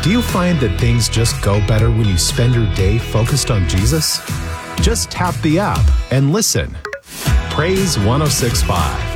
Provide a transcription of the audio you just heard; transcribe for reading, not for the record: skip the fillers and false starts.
Do you find that things just go better when you spend your day focused on Jesus? Just tap the app and listen. Praise 1065.